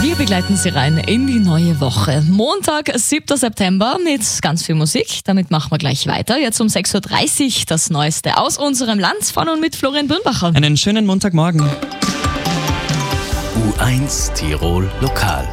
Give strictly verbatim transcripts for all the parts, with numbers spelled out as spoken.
Wir begleiten Sie rein in die neue Woche. Montag, siebter September mit ganz viel Musik. Damit machen wir gleich weiter. Jetzt um sechs Uhr dreißig das Neueste aus unserem Land von und mit Florian Birnbacher. Einen schönen Montagmorgen. U eins Tirol Lokal.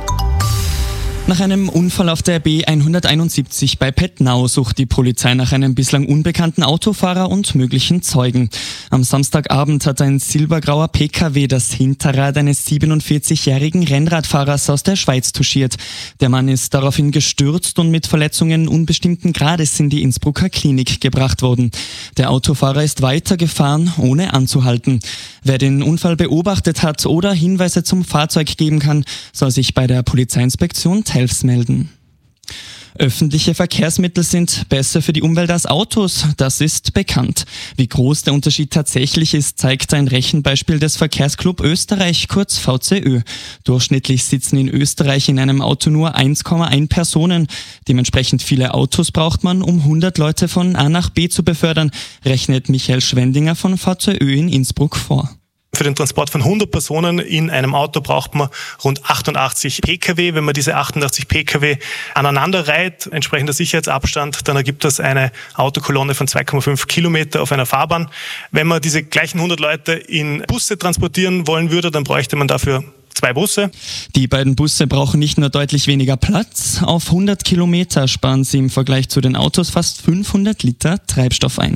Nach einem Unfall auf der B hunderteinundsiebzig bei Pettnau sucht die Polizei nach einem bislang unbekannten Autofahrer und möglichen Zeugen. Am Samstagabend hat ein silbergrauer P K W das Hinterrad eines siebenundvierzigjährigen Rennradfahrers aus der Schweiz touchiert. Der Mann ist daraufhin gestürzt und mit Verletzungen unbestimmten Grades in die Innsbrucker Klinik gebracht worden. Der Autofahrer ist weitergefahren, ohne anzuhalten. Wer den Unfall beobachtet hat oder Hinweise zum Fahrzeug geben kann, soll sich bei der Polizeiinspektion Telfs melden. Öffentliche Verkehrsmittel sind besser für die Umwelt als Autos, das ist bekannt. Wie groß der Unterschied tatsächlich ist, zeigt ein Rechenbeispiel des Verkehrsclub Österreich, kurz V C Ö. Durchschnittlich sitzen in Österreich in einem Auto nur eins Komma eins Personen. Dementsprechend viele Autos braucht man, um hundert Leute von A nach B zu befördern, rechnet Michael Schwendinger von V C Ö in Innsbruck vor. Für den Transport von hundert Personen in einem Auto braucht man rund achtundachtzig P K W. Wenn man diese achtundachtzig P K W aneinander reiht, entsprechender Sicherheitsabstand, dann ergibt das eine Autokolonne von zwei Komma fünf Kilometer auf einer Fahrbahn. Wenn man diese gleichen hundert Leute in Busse transportieren wollen würde, dann bräuchte man dafür zwei Busse. Die beiden Busse brauchen nicht nur deutlich weniger Platz, auf hundert Kilometer sparen sie im Vergleich zu den Autos fast fünfhundert Liter Treibstoff ein.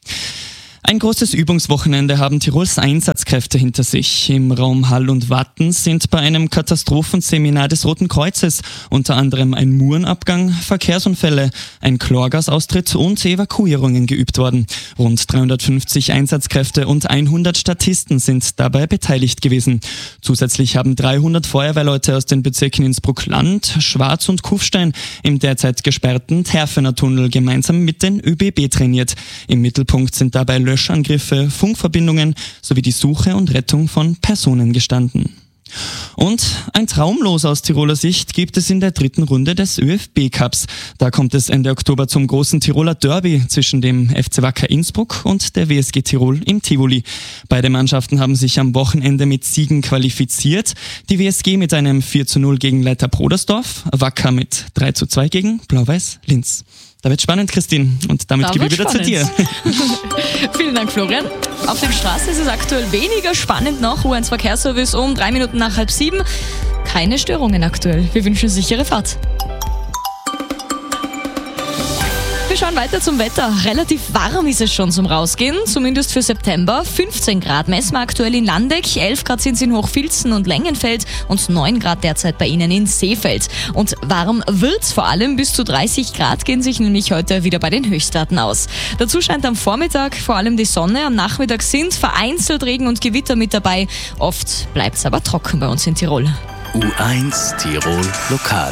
Ein großes Übungswochenende haben Tirols Einsatzkräfte hinter sich. Im Raum Hall und Watten sind bei einem Katastrophenseminar des Roten Kreuzes unter anderem ein Murenabgang, Verkehrsunfälle, ein Chlorgasaustritt und Evakuierungen geübt worden. Rund dreihundertfünfzig Einsatzkräfte und hundert Statisten sind dabei beteiligt gewesen. Zusätzlich haben dreihundert Feuerwehrleute aus den Bezirken Innsbruck-Land, Schwarz und Kufstein im derzeit gesperrten Terfener Tunnel gemeinsam mit den ÖBB trainiert. Im Mittelpunkt sind dabei Löschangriffe, Funkverbindungen sowie die Suche und Rettung von Personen gestanden. Und ein Traumlos aus Tiroler Sicht gibt es in der dritten Runde des ÖFB-Cups. Da kommt es Ende Oktober zum großen Tiroler Derby zwischen dem F C Wacker Innsbruck und der W S G Tirol im Tivoli. Beide Mannschaften haben sich am Wochenende mit Siegen qualifiziert. Die W S G mit einem vier zu null gegen Leiter Brodersdorf, Wacker mit drei zu zwei gegen Blau-Weiß Linz. Da wird spannend, Christine. Und damit Da gebe ich wieder spannend. zu dir. Vielen Dank, Florian. Auf der Straße ist es aktuell weniger spannend noch. U eins Verkehrsservice um drei Minuten nach halb sieben. Keine Störungen aktuell. Wir wünschen sichere Fahrt. Wir schauen weiter zum Wetter. Relativ warm ist es schon zum Rausgehen, zumindest für September. fünfzehn Grad messen wir aktuell in Landeck, elf Grad sind es in Hochfilzen und Längenfeld und neun Grad derzeit bei Ihnen in Seefeld. Und warm wird's vor allem, bis zu dreißig Grad gehen sich nämlich heute wieder bei den Höchstwerten aus. Dazu scheint am Vormittag vor allem die Sonne, am Nachmittag sind vereinzelt Regen und Gewitter mit dabei. Oft bleibt's aber trocken bei uns in Tirol. U eins Tirol Lokal.